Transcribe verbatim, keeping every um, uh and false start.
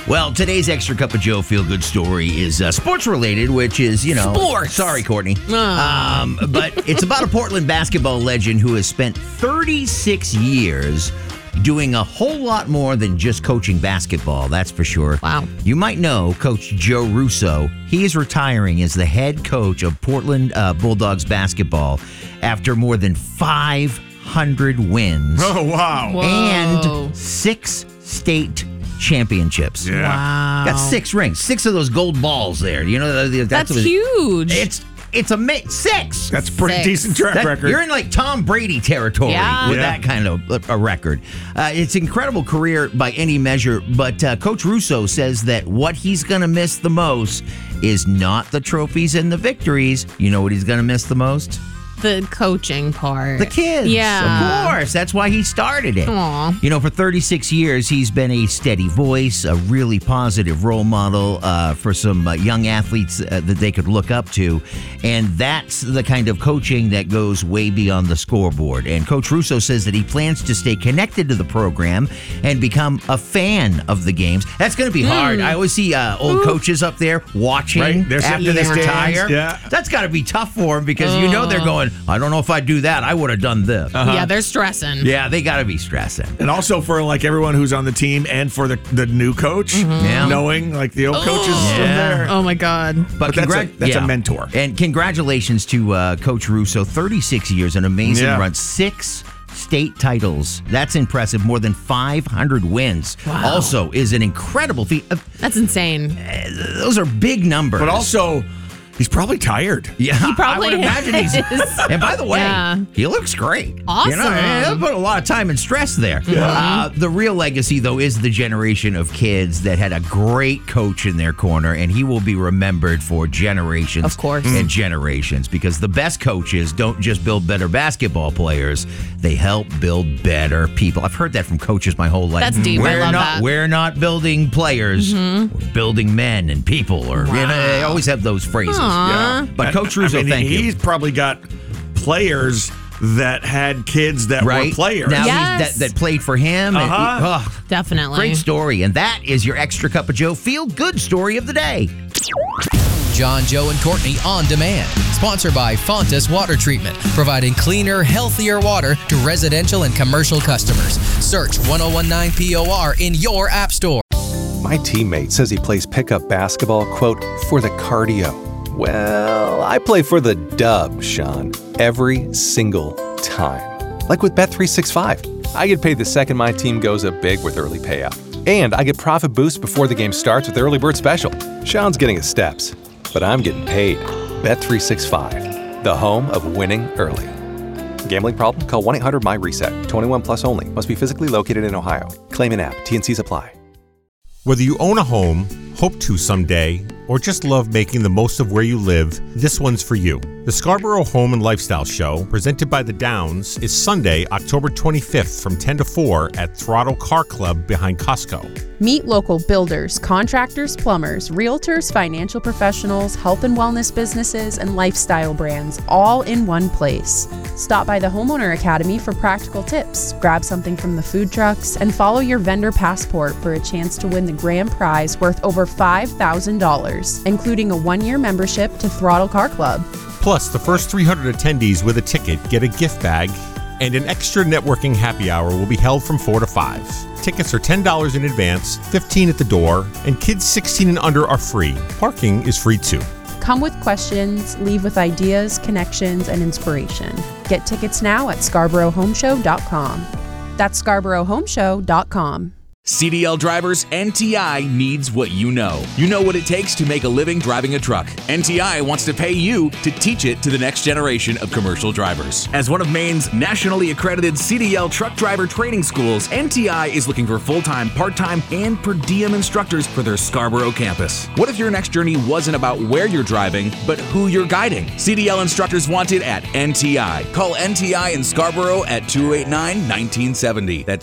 Well, today's Extra Cup of Joe feel-good story is uh, sports-related, which is, you know... Sports! Sorry, Courtney. Oh. Um, but it's about a Portland basketball legend who has spent thirty-six years doing a whole lot more than just coaching basketball, that's for sure. Wow. You might know Coach Joe Russo. He is retiring as the head coach of Portland uh, Bulldogs basketball after more than five hundred wins. Oh, wow. Whoa. And six state championships. Yeah. Wow. Got six rings, six of those gold balls there. You know, that's, That's what it- huge. It's it's amazing. Six. That's a pretty Six. decent track That- record. You're in like Tom Brady territory Yeah. with Yeah. that kind of a, a record. Uh, it's an incredible career by any measure, but uh, Coach Russo says that what he's going to miss the most is not the trophies and the victories. You know what he's going to miss the most? the coaching part. The kids. Yeah. Of course. That's why he started it. Aw. You know, for thirty-six years, he's been a steady voice, a really positive role model uh, for some uh, young athletes uh, that they could look up to. And that's the kind of coaching that goes way beyond the scoreboard. And Coach Russo says that he plans to stay connected to the program and become a fan of the games. That's going to be hard. I always see uh, old Ooh. coaches up there watching Right. They're sitting after in they the stands. retire. Yeah. That's got to be tough for them because you know they're going, I don't know if I'd do that. I would have done this. Yeah, they're stressing. Yeah, they got to be stressing. And also for like everyone who's on the team and for the, the new coach, Yeah. knowing like the old coaches from Yeah. there. Oh my God. But that's a- that's a mentor. And congratulations to uh, Coach Russo. thirty-six years, an amazing Yeah. run. Six state titles. That's impressive. More than five hundred wins. Wow. Also is an incredible feat. Uh, That's insane. Those are big numbers. But also, he's probably tired. yeah, He probably I would imagine he's. is. And by the way, Yeah. he looks great. Awesome. You know, he put a lot of time and stress there. Uh, the real legacy, though, is the generation of kids that had a great coach in their corner, and he will be remembered for generations, Of course. and generations. Because the best coaches don't just build better basketball players; they help build better people. I've heard that from coaches my whole life. That's deep. I We're love not, that. Mm-hmm. We're not building players; we're building men and people. Or you know, they always have those phrases. Aw. But And, Coach Russo, I mean, thank you. he's probably got players that had kids that Right were players. now, Yes. he's, that, that played for him. and he- Uh-huh. oh, Definitely. great story, and that is your Extra Cup of Joe Feel Good story of the day. John, Joe, and Courtney on demand. Sponsored by Fontas Water Treatment, providing cleaner, healthier water to residential and commercial customers. Search ten nineteen P O R in your app store. My teammate says he plays pickup basketball, quote, for the cardio. Well, I play for the dub, Sean, every single time. Like with Bet three sixty-five. I get paid the second my team goes up big with early payout. And I get profit boost before the game starts with Early Bird Special. Sean's getting his steps, but I'm getting paid. Bet three sixty-five, the home of winning early. Gambling problem? Call one eight hundred my reset. twenty-one plus only. Must be physically located in Ohio. Claim in app. T N Cs apply. Whether you own a home, hope to someday, or just love making the most of where you live, this one's for you. The Scarborough Home and Lifestyle Show, presented by The Downs, is Sunday, October twenty-fifth from ten to four at Throttle Car Club behind Costco. Meet local builders, contractors, plumbers, realtors, financial professionals, health and wellness businesses, and lifestyle brands all in one place. Stop by the Homeowner Academy for practical tips, grab something from the food trucks, and follow your vendor passport for a chance to win the grand prize worth over five thousand dollars, including a one-year membership to Throttle Car Club. Plus, the first three hundred attendees with a ticket get a gift bag, and an extra networking happy hour will be held from four to five. Tickets are ten dollars in advance, fifteen dollars at the door, and kids sixteen and under are free. Parking is free too. Come with questions, leave with ideas, connections, and inspiration. Get tickets now at scarborough home show dot com. That's scarborough home show dot com. C D L Drivers, N T I needs what you know. You know what it takes to make a living driving a truck. N T I wants to pay you to teach it to the next generation of commercial drivers. As one of Maine's nationally accredited C D L truck driver training schools, N T I is looking for full-time, part-time, and per diem instructors for their Scarborough campus. What if your next journey wasn't about where you're driving, but who you're guiding? C D L instructors wanted at N T I. Call N T I in Scarborough at two eight nine, one nine seven zero. That's